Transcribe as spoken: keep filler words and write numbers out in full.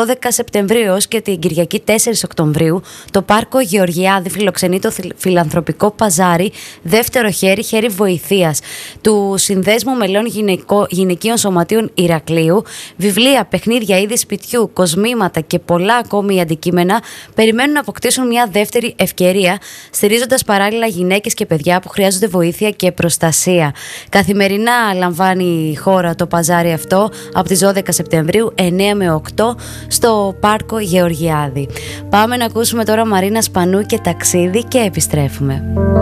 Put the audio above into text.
δώδεκα Σεπτεμβρίου έως και την Κυριακή τέσσερις Οκτωβρίου, το Πάρκο Γεωργιάδη φιλοξενεί το φιλανθρωπικό παζάρι Δεύτερο Χέρι, Χέρι Βοηθείας του Συνδέσμου Μελών Γυναικο... Γυναικείων Σωματείων Ηρακλείου. Βιβλία, παιχνίδια, είδη σπιτιού, κοσμήματα και πολλά ακόμη αντικείμενα περιμένουν να αποκτήσουν μια δεύτερη ευκαιρία, στηρίζοντας παράλληλα γυναίκες και παιδιά που χρειάζονται βοήθεια και προστασία. Καθημερινά λαμβάνει η χώρα το παζάρι αυτό από τις δώδεκα Σεπτεμβρίου εννέα με οκτώ στο Πάρκο Γεωργιάδη. Πάμε να ακούσουμε τώρα Μαρίνα Σπανού και Ταξίδι και επιστρέφουμε.